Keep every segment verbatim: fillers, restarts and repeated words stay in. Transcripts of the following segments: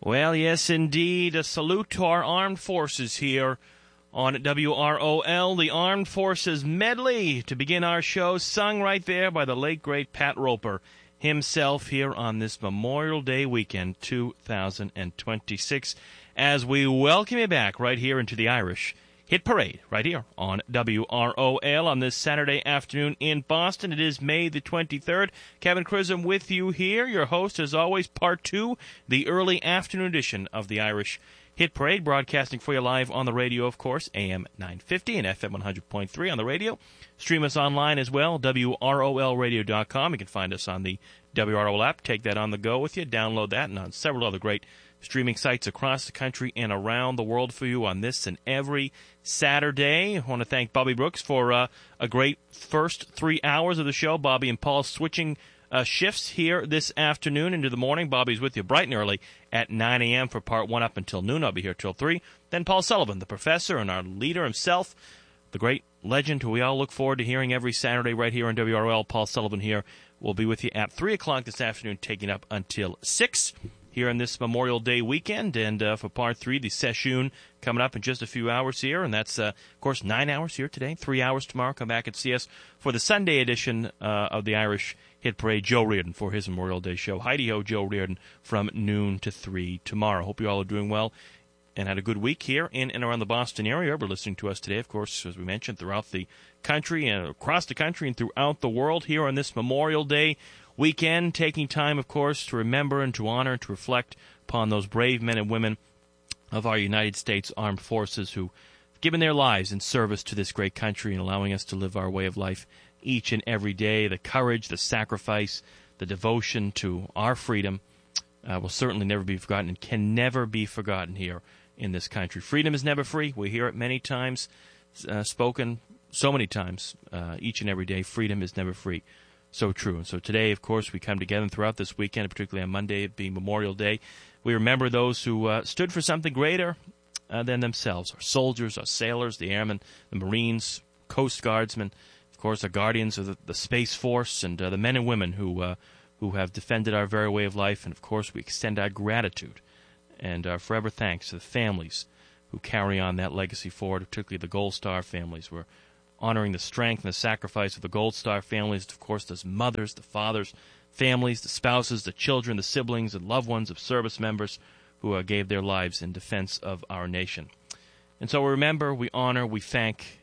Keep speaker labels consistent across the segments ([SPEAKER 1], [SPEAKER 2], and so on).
[SPEAKER 1] Well, yes, indeed. A salute to our armed forces here on W R O L, the Armed Forces Medley, to begin our show, sung right there by the late, great Pat Roper himself here on this Memorial Day weekend, two thousand twenty-six, as we welcome you back right here into the Irish Hit Parade, right here on W R O L on this Saturday afternoon in Boston. It is May the twenty-third. Kevin Chisholm with you here, your host, as always, part two, the early afternoon edition of the Irish Hit Parade, broadcasting for you live on the radio, of course, A M nine fifty and F M one hundred point three on the radio. Stream us online as well, W R O L radio dot com. You can find us on the W R O L app. Take that on the go with you. Download that and on several other great streaming sites across the country and around the world for you on this and every Saturday. I want to thank Bobby Brooks for uh, a great first three hours of the show. Bobby and Paul switching uh, shifts here this afternoon into the morning. Bobby's with you bright and early at nine a.m. for part one up until noon. I'll be here till three. Then Paul Sullivan, the professor and our leader himself, the great legend who we all look forward to hearing every Saturday right here on W R O L. Paul Sullivan here will be with you at three o'clock this afternoon, taking up until six here on this Memorial Day weekend. And uh, for part three, the session coming up in just a few hours here. And that's, uh, of course, nine hours here today, three hours tomorrow. Come back and see us for the Sunday edition uh, of the Irish Hit Parade. Joe Reardon for his Memorial Day show. Heidi-ho, Joe Reardon from noon to three tomorrow. Hope you all are doing well and had a good week here in and around the Boston area. We're listening to us today, of course, as we mentioned, throughout the country and across the country and throughout the world here on this Memorial Day weekend, taking time, of course, to remember and to honor and to reflect upon those brave men and women of our United States Armed Forces who have given their lives in service to this great country and allowing us to live our way of life each and every day. The courage, the sacrifice, the devotion to our freedom uh, will certainly never be forgotten and can never be forgotten here in this country. Freedom is never free. We hear it many times, uh, spoken so many times uh, each and every day. Freedom is never free. So true. And so today, of course, we come together throughout this weekend, particularly on Monday, it being Memorial Day. We remember those who uh, stood for something greater uh, than themselves, our soldiers, our sailors, the airmen, the Marines, Coast Guardsmen, of course, our guardians of the, the Space Force, and uh, the men and women who uh, who have defended our very way of life. And, of course, we extend our gratitude and our forever thanks to the families who carry on that legacy forward, particularly the Gold Star families. We're honoring the strength and the sacrifice of the Gold Star families, of course, those mothers, the fathers, families, the spouses, the children, the siblings, and loved ones of service members who uh, gave their lives in defense of our nation. And so we remember, we honor, we thank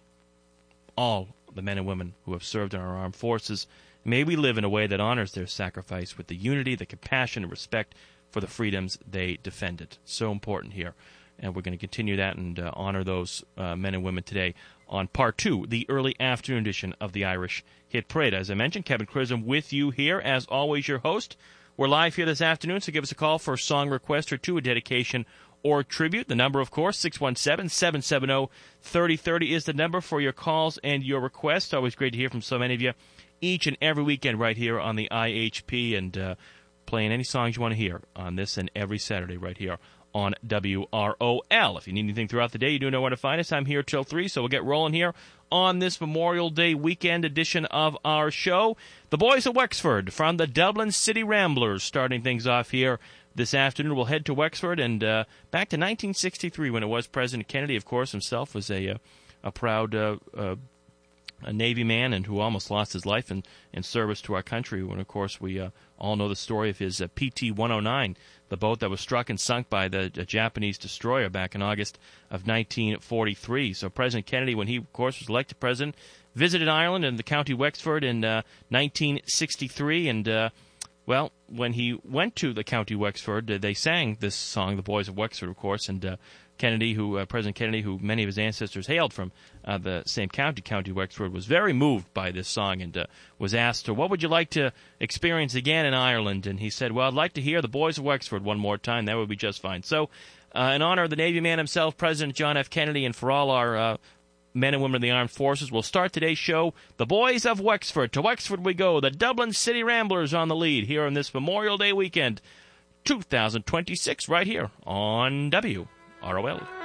[SPEAKER 1] all the men and women who have served in our armed forces. May we live in a way that honors their sacrifice with the unity, the compassion, and respect for the freedoms they defended. So important here. And we're going to continue that and uh, honor those uh, men and women today on part two, the early afternoon edition of the Irish Hit Parade. As I mentioned, Kevin Chisholm with you here, as always, your host. We're live here this afternoon, so give us a call for a song request or two, a dedication or tribute. The number, of course, six one seven, seven seven zero, three zero three zero is the number for your calls and your requests. Always great to hear from so many of you each and every weekend right here on the I H P, and uh, playing any songs you want to hear on this and every Saturday right here on W R O L. If you need anything throughout the day, you do know where to find us. I'm here till three, so we'll get rolling here on this Memorial Day weekend edition of our show. The boys of Wexford from the Dublin City Ramblers starting things off here this afternoon. We'll head to Wexford and uh, back to nineteen sixty-three when it was President Kennedy, of course, himself was a, uh, a proud uh, uh, a Navy man and who almost lost his life in, in service to our country. When, of course, we uh, all know the story of his uh, P T one oh nine, the boat that was struck and sunk by the, the Japanese destroyer back in August of nineteen forty-three. So President Kennedy, when he, of course, was elected president, visited Ireland and the county Wexford in uh, nineteen sixty-three. And, uh, well, when he went to the county Wexford, uh, they sang this song, The Boys of Wexford, of course, and uh, Kennedy, who uh, President Kennedy, who many of his ancestors hailed from uh, the same county, County Wexford, was very moved by this song and uh, was asked, what would you like to experience again in Ireland? And he said, well, I'd like to hear the Boys of Wexford one more time. That would be just fine. So uh, in honor of the Navy man himself, President John F. Kennedy, and for all our uh, men and women of the armed forces, we'll start today's show, The Boys of Wexford. To Wexford we go. The Dublin City Ramblers on the lead here on this Memorial Day weekend, two thousand twenty-six, right here on W R O L.